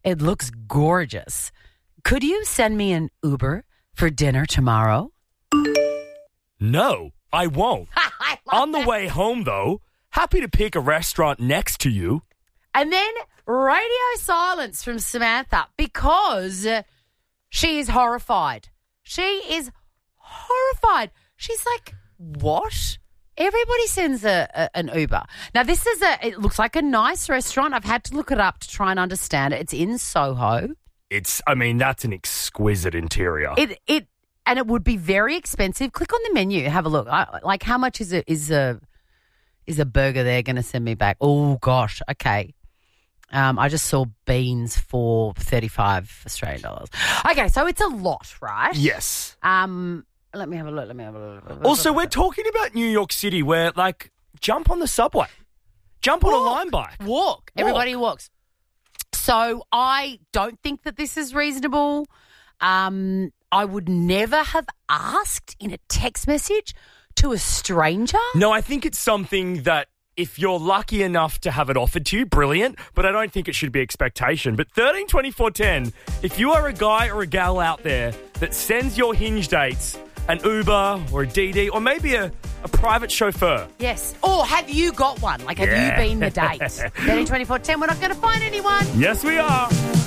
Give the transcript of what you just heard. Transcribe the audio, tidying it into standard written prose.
It looks gorgeous. Could you send me an Uber for dinner tomorrow? No, I won't. On the way home, though, happy to pick a restaurant next to you. And then radio silence from Samantha because she is horrified. She is horrified. She's like, what? Everybody sends an Uber. Now, it looks like a nice restaurant. I've had to look it up to try and understand it. It's in Soho. That's an exquisite interior. And it would be very expensive. Click on the menu, have a look. How much is a burger there going to send me back? Oh gosh, okay. I just saw beans for $35 Australian dollars. Okay, so it's a lot, right? Yes. Let me have a look. Also, we're talking about New York City where, jump on the subway. Jump on a line bike. Walk. Everybody walks. So I don't think that this is reasonable. I would never have asked in a text message to a stranger. No, I think it's something that if you're lucky enough to have it offered to you, brilliant, but I don't think it should be expectation. But 13 24 10, if you are a guy or a gal out there that sends your Hinge dates an Uber or a DD or maybe a private chauffeur. Yes. Or have you got one? Have you been the date? 13 24 10, we're not going to find anyone. Yes, we are.